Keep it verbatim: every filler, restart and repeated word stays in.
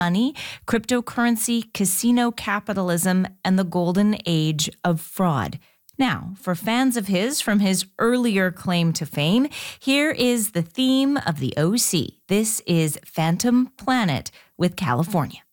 money, cryptocurrency, casino capitalism, and the golden age of fraud. Now, for fans of his from his earlier claim to fame, here is the theme of the O C. This is Phantom Planet with California.